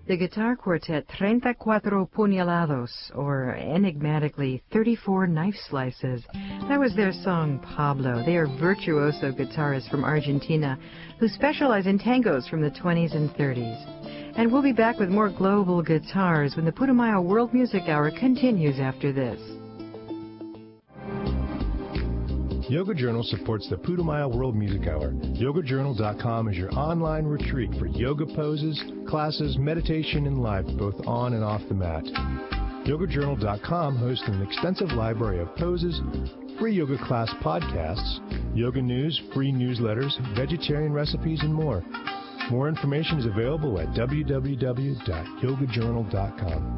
the guitar quartet 34 Puñalados, or enigmatically 34 knife slices. That was their song, Pablo. They are virtuoso guitarists from Argentina who specialize in tangos from the 20s and 30s. And we'll be back with more global guitars when the Putumayo World Music Hour continues after this. Yoga Journal supports the Putumayo World Music Hour. YogaJournal.com is your online retreat for yoga poses, classes, meditation, and life, both on and off the mat. YogaJournal.com hosts an extensive library of poses, free yoga class podcasts, yoga news, free newsletters, vegetarian recipes, and more. More information is available at www.yogajournal.com.